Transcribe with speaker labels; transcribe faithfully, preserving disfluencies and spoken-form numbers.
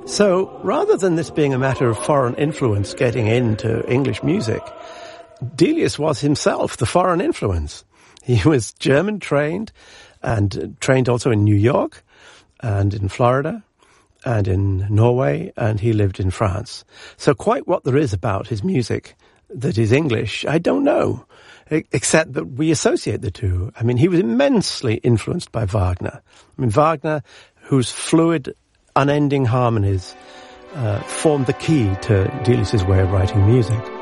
Speaker 1: So, rather than this being a matter of foreign influence getting into English music, Delius was himself the foreign influence. He was German-trained and trained also in New York and in Florida and in Norway, and he lived in France. So quite what there is about his music that is English, I don't know, except that we associate the two. I mean, he was immensely influenced by Wagner. I mean, Wagner, whose fluid, unending harmonies uh, formed the key to Delius's way of writing music.